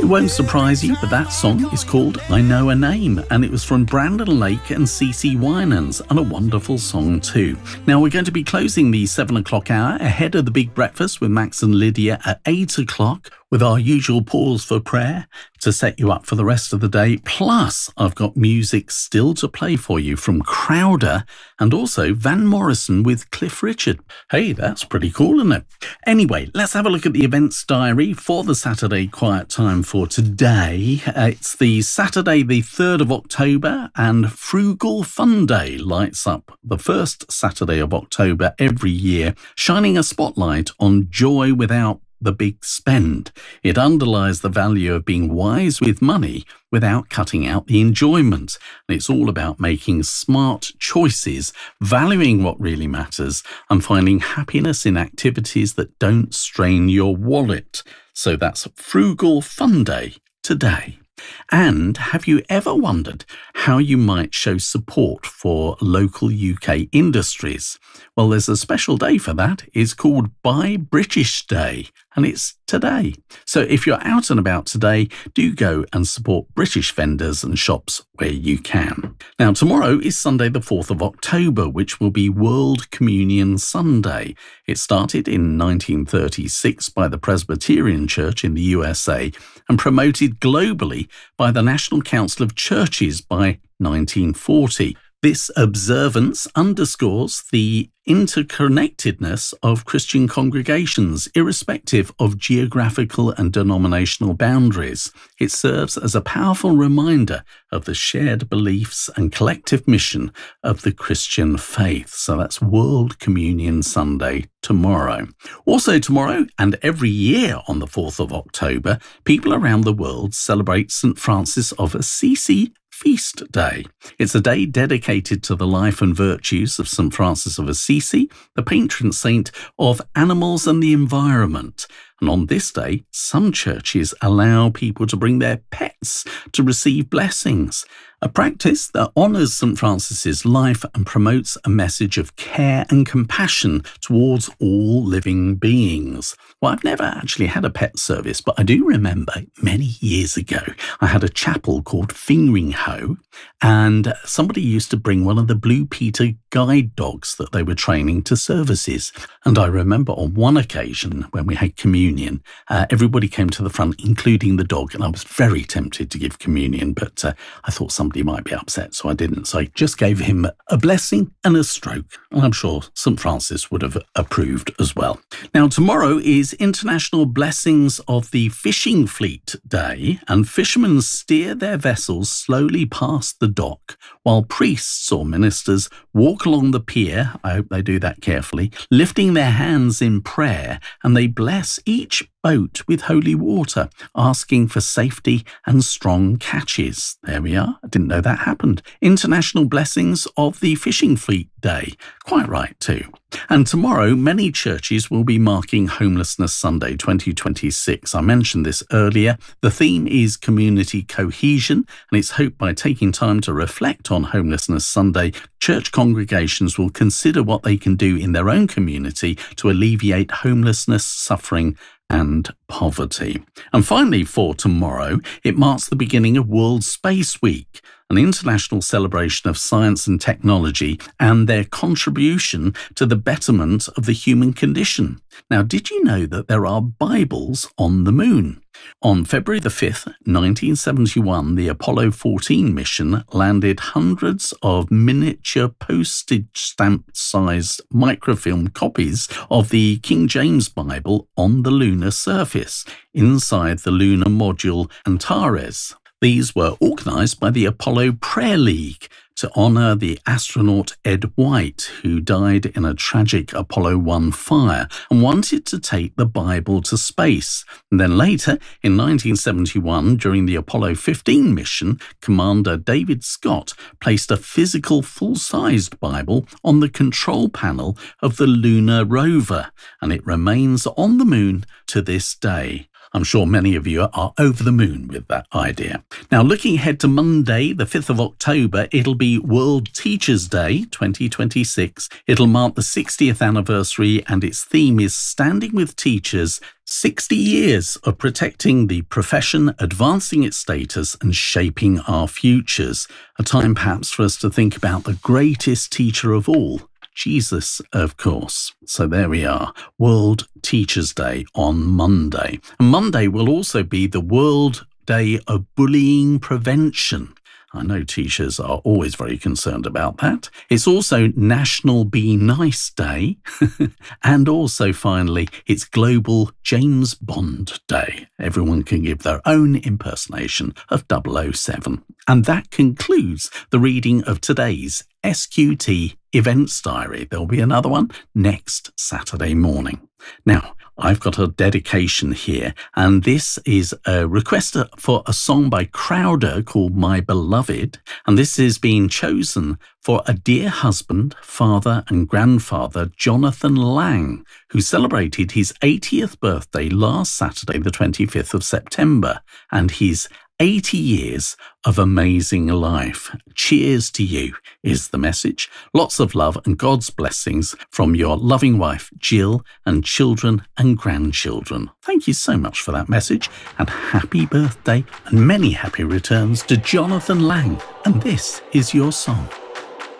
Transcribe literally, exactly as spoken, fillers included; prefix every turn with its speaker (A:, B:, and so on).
A: It won't surprise you, but that song is called I Know a Name, and it was from Brandon Lake and CeCe Winans, and a wonderful song too. Now, we're going to be closing the seven o'clock hour ahead of the Big Breakfast with Max and Lydia at eight o'clock, with our usual pause for prayer to set you up for the rest of the day. Plus, I've got music still to play for you from Crowder and also Van Morrison with Cliff Richard. Hey, that's pretty cool, isn't it? Anyway, let's have a look at the events diary for the Saturday Quiet Time for today. Uh, it's the Saturday, the third of October, and Frugal Fun Day lights up the first Saturday of October every year, shining a spotlight on joy without the big spend. It underlies the value of being wise with money without cutting out the enjoyment. And it's all about making smart choices, valuing what really matters, and finding happiness in activities that don't strain your wallet. So that's Frugal Fun Day today. And have you ever wondered how you might show support for local U K industries? Well, there's a special day for that. It's called Buy British Day, and it's today. So if you're out and about today, do go and support British vendors and shops where you can. Now, tomorrow is Sunday the fourth of October, which will be World Communion Sunday. It started in nineteen thirty-six by the Presbyterian Church in the U S A and promoted globally by the National Council of Churches by nineteen forty. This observance underscores the interconnectedness of Christian congregations, irrespective of geographical and denominational boundaries. It serves as a powerful reminder of the shared beliefs and collective mission of the Christian faith. So that's World Communion Sunday tomorrow. Also tomorrow, and every year on the fourth of October, people around the world celebrate Saint Francis of Assisi Feast Day. It's a day dedicated to the life and virtues of Saint Francis of Assisi, the patron saint of animals and the environment. And on this day, some churches allow people to bring their pets to receive blessings, a practice that honours Saint Francis's life and promotes a message of care and compassion towards all living beings. Well, I've never actually had a pet service, but I do remember many years ago, I had a chapel called Fingringhoe, and somebody used to bring one of the Blue Peter guide dogs that they were training to services. And I remember on one occasion when we had communion, uh, everybody came to the front, including the dog, and I was very tempted to give communion, but uh, I thought somebody might be upset, so I didn't. So I just gave him a blessing and a stroke, and I'm sure Saint Francis would have approved as well. Now, tomorrow is International Blessings of the Fishing Fleet Day, and fishermen steer their vessels slowly past the dock, while priests or ministers walk along the pier, I hope they do that carefully, lifting their hands in prayer, and they bless each boat with holy water, asking for safety and strong catches. There we are. I didn't know that happened. International Blessings of the Fishing Fleet Day. Quite right too. And tomorrow, many churches will be marking Homelessness Sunday twenty twenty-six. I mentioned this earlier. The theme is community cohesion, and it's hoped by taking time to reflect on Homelessness Sunday, church congregations will consider what they can do in their own community to alleviate homelessness, suffering, and poverty. And finally, for tomorrow, it marks the beginning of World Space Week, an international celebration of science and technology and their contribution to the betterment of the human condition. Now, did you know that there are Bibles on the moon? On February the fifth, nineteen seventy-one, the Apollo fourteen mission landed hundreds of miniature postage stamp-sized microfilm copies of the King James Bible on the lunar surface, inside the lunar module Antares. These were organised by the Apollo Prayer League to honour the astronaut Ed White, who died in a tragic Apollo one fire and wanted to take the Bible to space. And then later, in nineteen seventy-one, during the Apollo fifteen mission, Commander David Scott placed a physical full-sized Bible on the control panel of the lunar rover, and it remains on the moon to this day. I'm sure many of you are over the moon with that idea. Now, looking ahead to Monday, the fifth of October, it'll be World Teachers' Day twenty twenty-six. It'll mark the sixtieth anniversary, and its theme is Standing with Teachers, sixty years of protecting the profession, advancing its status and shaping our futures. A time perhaps for us to think about the greatest teacher of all, Jesus, of course. So there we are, World Teachers' Day on Monday. And Monday will also be the World Day of Bullying Prevention. I know teachers are always very concerned about that. It's also National Be Nice Day. And also, finally, it's Global James Bond Day. Everyone can give their own impersonation of double oh seven. And that concludes the reading of today's S Q T Events Diary. There'll be another one next Saturday morning. Now, I've got a dedication here, and this is a request for a song by Crowder called My Beloved, and this is being chosen for a dear husband, father and grandfather, Jonathan Lang, who celebrated his eightieth birthday last Saturday, the twenty-fifth of September, and his eighty years of amazing life. Cheers to you is the message. Lots of love and God's blessings from your loving wife, Jill, and children and grandchildren. Thank you so much for that message, and happy birthday and many happy returns to Jonathan Lang. And this is your song.